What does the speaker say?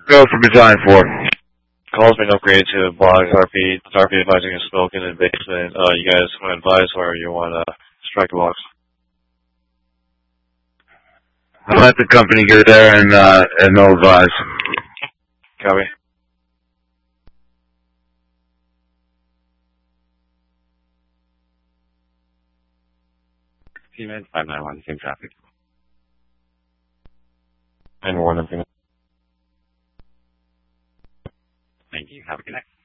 Go for battalion 4. Call's been upgraded to blog RP. RP advising a smoke in the basement. You guys want to advise or you want to strike a box? I'll let the company get there and they'll advise. Copy. T-Man 591, same traffic. 9-1, I'm going to... Thank you. Have a good night.